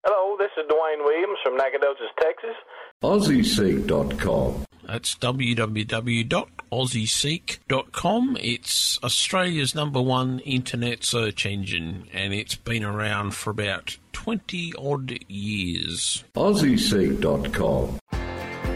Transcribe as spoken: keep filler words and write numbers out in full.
Hello, this is Dwayne Williams from Nacogdoches, Texas. Aussie Seek dot com. That's w w w dot aussie seek dot com. It's Australia's number one internet search engine, and it's been around for about twenty odd years. Aussie Seek dot com.